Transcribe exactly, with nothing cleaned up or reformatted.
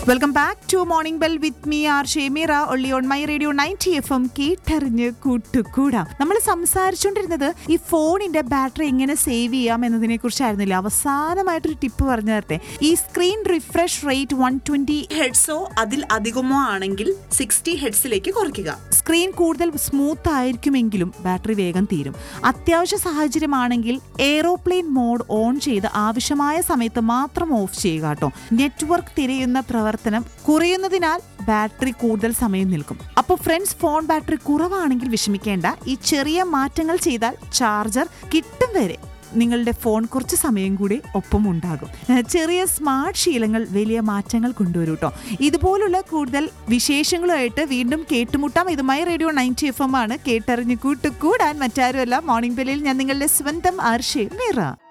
Welcome back to morning bell with me R Shemeera only on my radio ninety F M കേട്ടറിഞ്ഞ് കൂട്ടുകൂടാം. നമ്മൾ സംസാരിച്ചുകൊണ്ടിരുന്നത് ഈ ഫോണിന്റെ ബാറ്ററി എങ്ങനെ സേവ് ചെയ്യാം എന്നതിനെ കുറിച്ചായിരുന്നില്ല. അവസാനമായിട്ടൊരു ടിപ്പ് പറഞ്ഞു തരട്ടെ. ഈ screen refresh rate one twenty ഹെഡ്സോ അതിൽ അധികമോ ആണെങ്കിൽ സിക്സ്റ്റി ഹെഡ്സിലേക്ക് കുറയ്ക്കുക. സ്ക്രീൻ കൂടുതൽ സ്മൂത്ത് ആയിരിക്കുമെങ്കിലും ബാറ്ററി വേഗം തീരും. അത്യാവശ്യ സാഹചര്യമാണെങ്കിൽ എയ്റോപ്ലെയിൻ മോഡ് ഓൺ ചെയ്ത് ആവശ്യമായ സമയത്ത് മാത്രം ഓഫ് ചെയ്യുക കേട്ടോ. നെറ്റ്വർക്ക് തിരയുന്ന പ്രവർത്തനം കുറയുന്നതിനാൽ ബാറ്ററി കൂടുതൽ സമയം നിൽക്കും. അപ്പോൾ ഫ്രണ്ട്സ്, ഫോൺ ബാറ്ററി കുറവാണെങ്കിൽ വിഷമിക്കേണ്ട. ഈ ചെറിയ മാറ്റങ്ങൾ ചെയ്താൽ ചാർജർ കിട്ടും വരെ നിങ്ങളുടെ ഫോൺ കുറച്ച് സമയം കൂടി ഒപ്പം ഉണ്ടാകും. ചെറിയ സ്മാർട്ട് ശീലങ്ങൾ വലിയ മാറ്റങ്ങൾ കൊണ്ടുവരും കേട്ടോ. ഇതുപോലുള്ള കൂടുതൽ വിശേഷങ്ങളുമായിട്ട് വീണ്ടും കേട്ടുമുട്ടാം. ഇതുമായി റേഡിയോ നയൻറ്റി എഫ് എം ആണ്. കേട്ടറിഞ്ഞ് കൂട്ടുകൂടാൻ മറ്റാരുമല്ല, മോർണിംഗ് ബെല്ലിൽ ഞാൻ നിങ്ങളുടെ സ്വന്തം ആർഷേ മീറ.